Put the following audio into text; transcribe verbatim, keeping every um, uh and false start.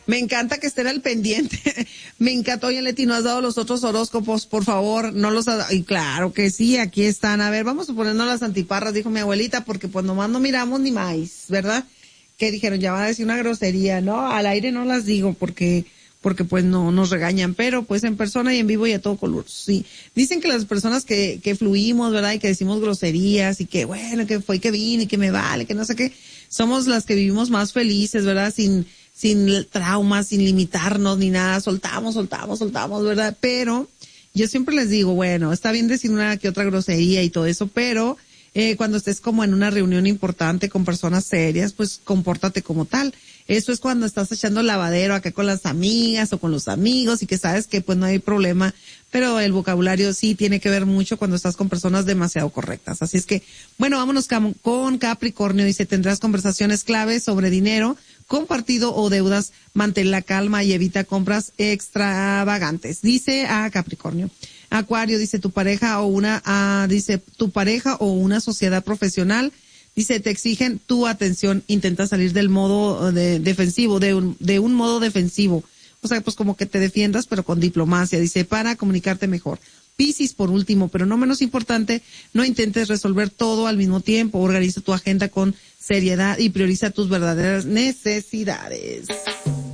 Me encanta que estén al pendiente. Me encantó. Oye, Leti, ¿no has dado los otros horóscopos? Por favor, no los has dado. Y claro que sí, aquí están. A ver, vamos a ponernos las antiparras, dijo mi abuelita, porque pues nomás no miramos ni más, ¿verdad? Que dijeron, ya van a decir una grosería, ¿no? Al aire no las digo porque, porque pues no nos regañan, pero pues en persona y en vivo y a todo color, sí. Dicen que las personas que, que fluimos, ¿verdad? Y que decimos groserías y que bueno, que fue que vine y que me vale, que no sé qué, somos las que vivimos más felices, ¿verdad? Sin, sin traumas, sin limitarnos ni nada, soltamos, soltamos, soltamos, ¿verdad? Pero yo siempre les digo, bueno, está bien decir una que otra grosería y todo eso, pero eh, cuando estés como en una reunión importante con personas serias, pues compórtate como tal. Eso es cuando estás echando lavadero acá con las amigas o con los amigos y que sabes que pues no hay problema, pero el vocabulario sí tiene que ver mucho cuando estás con personas demasiado correctas. Así es que, bueno, vámonos con Capricornio. Dice, tendrás conversaciones claves sobre dinero, compartido o deudas, mantén la calma y evita compras extravagantes. Dice a Capricornio. Acuario, dice tu pareja o una, ah, dice tu pareja o una sociedad profesional, dice te exigen tu atención, intenta salir del modo de, defensivo, de un, de un modo defensivo. O sea, pues como que te defiendas, pero con diplomacia, dice, para comunicarte mejor. Piscis, por último, pero no menos importante, no intentes resolver todo al mismo tiempo, organiza tu agenda con seriedad y prioriza tus verdaderas necesidades.